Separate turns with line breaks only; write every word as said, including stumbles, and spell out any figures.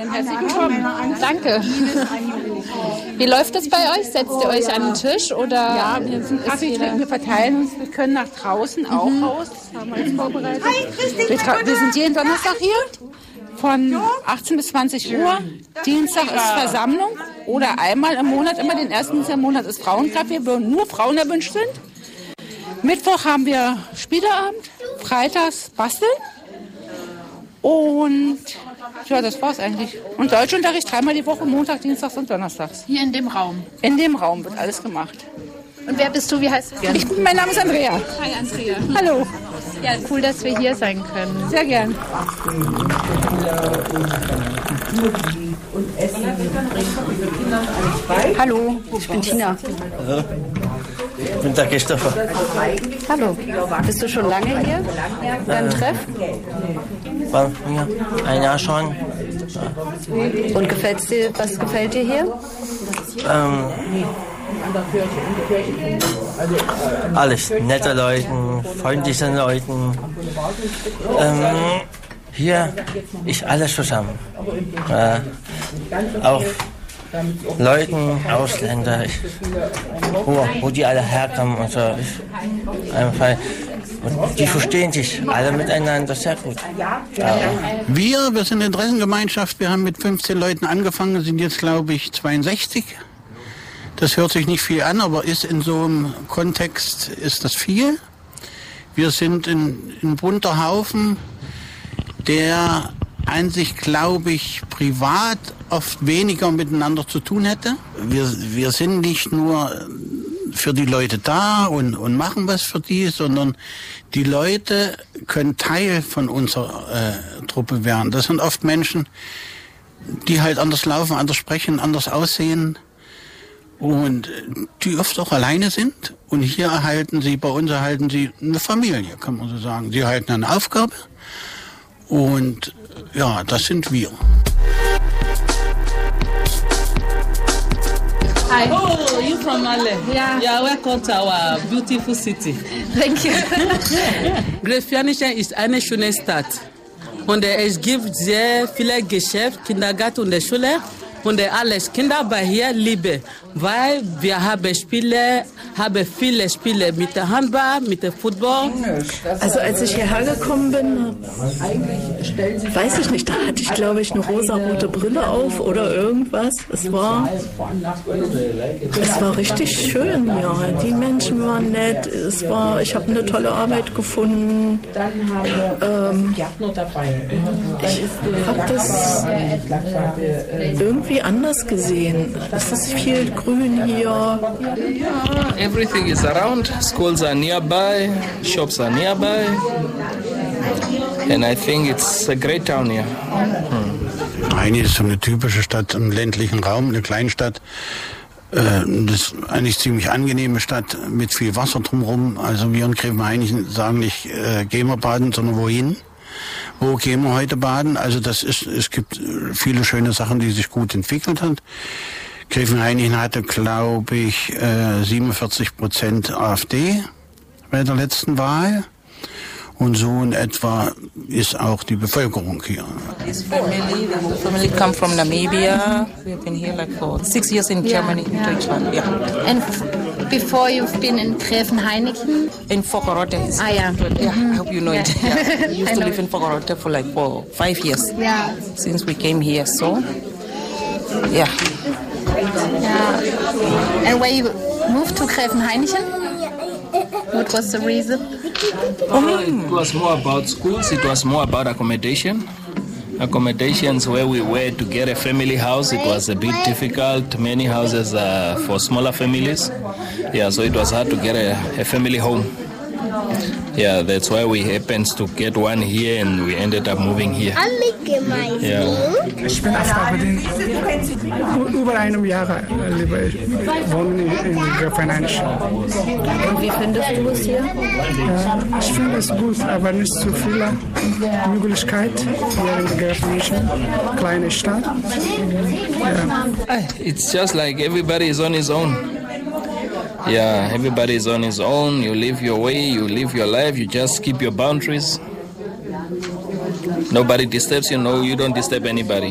Herzlich willkommen. Danke. Wie läuft das bei euch? Setzt ihr euch an den Tisch? Oder
ja, wir sind Kaffee trinken, wir verteilen uns. Wir können nach draußen auch mhm. raus. Das haben wir jetzt vorbereitet. Wir, tra- wir sind jeden Donnerstag hier von achtzehn bis zwanzig Uhr. Dienstag ist Versammlung oder einmal im Monat, immer den ersten Dienstag im Monat ist Frauencafé, wo nur Frauen erwünscht sind. Mittwoch haben wir Spieleabend, freitags Basteln und ja, das war's eigentlich. Und Deutschunterricht dreimal die Woche, Montag, Dienstags und Donnerstags.
Hier in dem Raum?
In dem Raum wird alles gemacht.
Und wer bist du? Wie heißt du?
Ich, mein Name ist Andrea.
Hi Andrea.
Hallo.
Ja, cool, dass wir hier sein können.
Sehr gern.
Hallo, ich bin Tina.
Hallo. Ich bin der Christopher.
Hallo. Bist du schon lange hier beim äh, Treff?
War, ja, ein Jahr schon.
Und gefällt's dir, was gefällt dir hier?
Ähm, alles. Nette Leute, freundliche Leute. Ähm, hier ist alles zusammen. Äh, auch Leuten, Ausländer, ich, wo, wo die alle herkommen und so. Ich, einfach, und die verstehen sich alle miteinander sehr gut. Ja.
Wir, wir sind eine Interessengemeinschaft, wir haben mit fünfzehn Leuten angefangen, sind jetzt glaube ich zweiundsechzig. Das hört sich nicht viel an, aber ist in so einem Kontext ist das viel. Wir sind ein, ein bunter Haufen, der an sich, glaube ich, privat oft weniger miteinander zu tun hätte. Wir, wir sind nicht nur für die Leute da und, und machen was für die, sondern die Leute können Teil von unserer äh, Truppe werden. Das sind oft Menschen, die halt anders laufen, anders sprechen, anders aussehen und die oft auch alleine sind. Und hier erhalten sie, bei uns erhalten sie eine Familie, kann man so sagen. Sie erhalten eine Aufgabe und ja, das sind wir.
Hi. Oh, you from Mali? Yeah. Yeah, welcome to our beautiful city.
Thank you.
Gräfenhainichen ist eine schöne Stadt. Und es gibt sehr viele Geschäfte, Kindergarten und Schule. Und alles Kinder bei hier lieben, weil wir haben Spiele, haben viele Spiele mit der Handball, mit dem Football.
Also als ich hierher gekommen bin, weiß ich nicht, da hatte ich glaube ich eine rosa-rote Brille auf oder irgendwas. Es war, es war richtig schön, ja. Die Menschen waren nett, es war, ich habe eine tolle Arbeit gefunden. Ähm, ich habe das irgendwie anders gesehen. Es ist viel Grün hier.
Everything is around. Schools are nearby. Shops are nearby. And I think it's a great town here.
Hm. Hainichen ist so eine typische Stadt im ländlichen Raum, eine Kleinstadt. Das ist eigentlich ziemlich angenehme Stadt mit viel Wasser drumherum. Also wir in Gräfenhainichen sagen nicht, äh, gehen wir baden, sondern wohin? Wo gehen wir heute baden? Also das ist, es gibt viele schöne Sachen, die sich gut entwickelt haben. Gräfenhainichen hatte, glaube ich, siebenundvierzig Prozent AfD bei der letzten Wahl. Und so in etwa ist auch die Bevölkerung hier.
This family, the family come from Namibia. We've been here like for six years in Germany, in Deutschland. Yeah.
And before you've been in Gräfenhainichen?
In Foccorote.
Ah, yeah.
Yeah,
mm-hmm.
I hope you know it. Yeah. We used to live in Foccorote for like for five years.
Yeah.
Since we came here, so yeah.
Yeah. And when you moved to Gräfenhainichen? What was the reason?
Oh, it was more about schools. It was more about accommodation. Accommodations where we were to get a family house, it was a bit difficult. Many houses are for smaller families. Yeah, so it was hard to get a, a family home. Yeah, that's why we happened to get one here and we ended up moving here. Ja.
Ich bin Afghanin. Über einem Jahr lebe ich. Wohne in Gräfenhainichen.
Und wie findest du es hier?
Ja, ich finde es gut, aber nicht so viele Möglichkeiten hier in Gräfenhainichen. Kleine Stadt. Ja.
It's just like everybody is on his own. Yeah, everybody is on his own. You live your way, you live your life, you just keep your boundaries. Nobody disturbs you, no, you don't disturb anybody.